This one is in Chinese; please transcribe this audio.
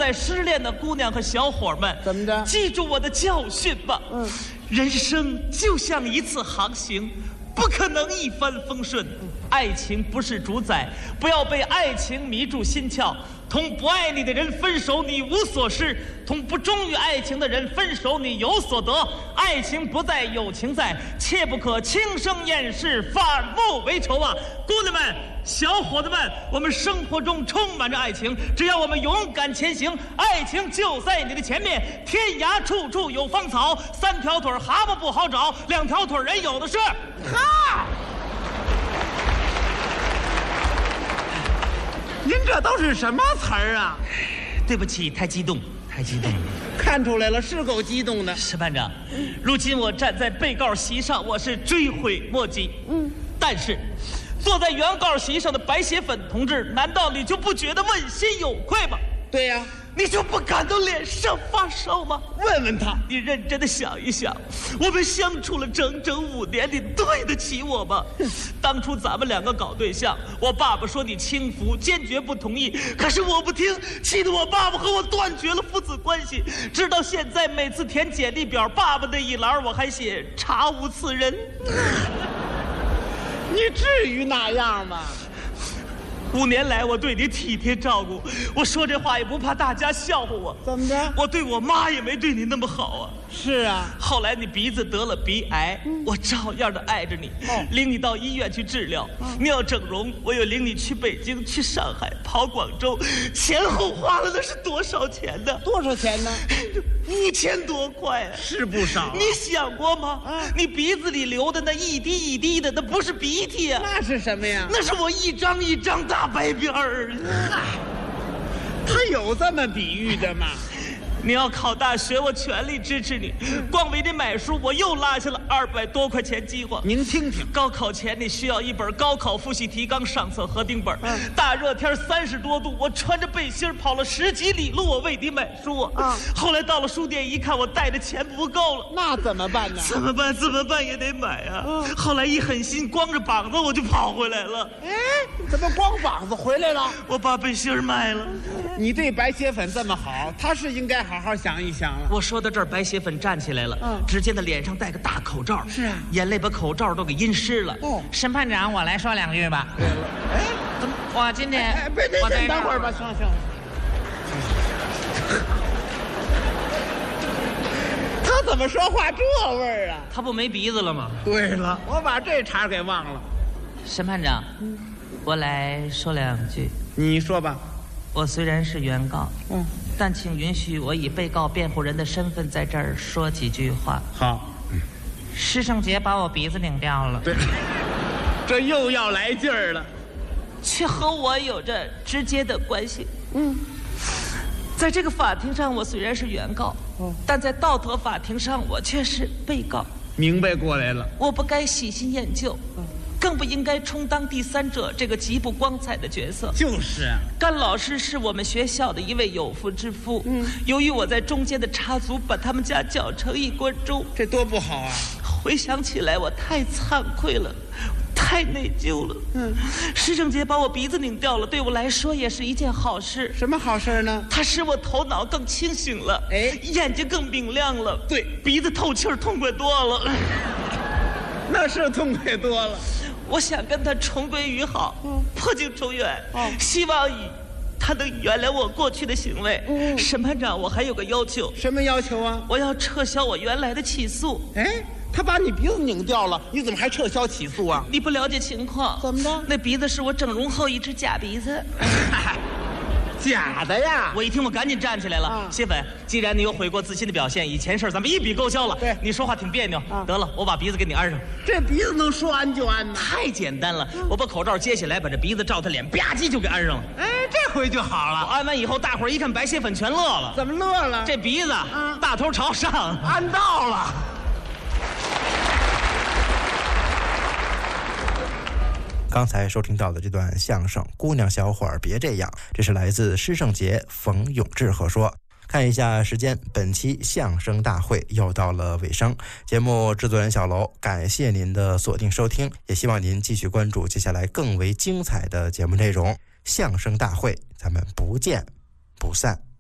在失恋的姑娘和小伙们， 怎么着？ 记住我的教训吧。人生就像一次航行，不可能一帆风顺。爱情不是主宰，不要被爱情迷住心窍。同不爱你的人分手，你无所失；同不忠于爱情的人分手，你有所得。爱情不在，有情在，切不可轻生厌世，反目为仇啊！姑娘们、小伙子们，我们生活中充满着爱情，只要我们勇敢前行，爱情就在你的前面。天涯处处有芳草，3条腿蛤蟆不好找，2条腿人有的是。 哈！您这都是什么词儿啊？ 对不起，太激动了。 看出来了，是够激动的。 石班长，如今我站在被告席上，我是追悔莫及。但是坐在原告席上的白血粉同志，难道你就不觉得问心有愧吗？ 对呀， 你就不感到脸上发烧吗？ 问问他， 你认真的想一想，我们相处了整整5年，你对得起我吗？当初咱们2个搞对象，我爸爸说你轻浮，坚决不同意，可是我不听，气得我爸爸和我断绝了父子关系。直到现在，每次填简历表，爸爸那一栏我还写查无此人。 你至于那样吗 ？5年来，我对你体贴照顾，我说这话也不怕大家笑话我。 怎么着？ 我对我妈也没对你那么好啊。 是啊， 后来你鼻子得了鼻癌，我照样的爱着你，领你到医院去治疗。你要整容，我又领你去北京、去上海、跑广州，前后花了那是多少钱呢？ 多少钱呢 ？5000多块啊， 是不少啊。 你想过吗？你鼻子里流的那一滴一滴的，那不是鼻涕啊， 那是什么呀？ 那是我一张一张大白辫儿。 他有这么比喻的吗？ 你要考大学，我全力支持你。光为你买书，我又落下了200多块钱饥荒。 您听听， 高考前你需要一本高考复习提纲上册核定本。大热天30多度，我穿着背心跑了10几里路，我为你买书啊。后来到了书店一看，我带的钱不够了， 那怎么办呢？ 怎么办也得买啊。后来一狠心，光着膀子我就跑回来了。 哎，怎么光膀子回来了？ 我把背心卖了。 你对白血粉这么好，他是应该好好想一想了。 我说到这儿，白血粉站起来了，只见他脸上戴个大口罩， 是啊， 眼泪把口罩都给阴湿了。 审判长，我来说2句吧。 对了，哎， 怎么？我今天别，先等会儿吧，行。他怎么说话这味儿啊？ 他不没鼻子了吗？ 对了，我把这茬给忘了。 审判长，我来说2句。 你说吧。 我虽然是原告，但请允许我以被告辩护人的身份在这儿说几句话。 好。 施圣杰把我鼻子拧掉了， 对，这又要来劲儿了， 却和我有着直接的关系。在这个法庭上，我虽然是原告，但在道德法庭上，我却是被告。 明白过来了。 我不该喜新厌旧，更不应该充当第三者这个极不光彩的角色。 就是啊， 甘老师是我们学校的一位有妇之夫，由于我在中间的插足，把他们家搅成一锅粥， 这多不好啊！ 回想起来，我太惭愧了，太内疚了。施圣杰把我鼻子拧掉了，对我来说也是一件好事。 什么好事呢？ 它使我头脑更清醒了，眼睛更明亮了， 对， 鼻子透气儿痛快多了。 那是痛快多了。 我想跟他重归于好，破镜重圆，希望他能原谅我过去的行为。审判长，我还有个要求。 什么要求啊？ 我要撤销我原来的起诉。 哎，他把你鼻子拧掉了，你怎么还撤销起诉啊？ 你不了解情况。 怎么着？ 那鼻子是我整容后一只假鼻子。 假的呀！ 我一听，我赶紧站起来了。谢粉，既然你有悔过自新的表现，以前事儿咱们一笔勾销了。 对， 你说话挺别扭。得了，我把鼻子给你安上。 这鼻子能说安就安吗？ 太简单了，我把口罩揭下来，把这鼻子照他脸，吧唧就给安上了。 哎，这回就好了。 我安完以后，大伙儿一看白血粉全乐了。 怎么乐了？ 这鼻子大头朝上， 安到了。 刚才收听到的这段相声《姑娘小伙儿别这样》，这是来自施圣杰、冯永志合说。看一下时间，本期相声大会又到了尾声。节目制作人小楼，感谢您的锁定收听，也希望您继续关注接下来更为精彩的节目内容。相声大会，咱们不见不散。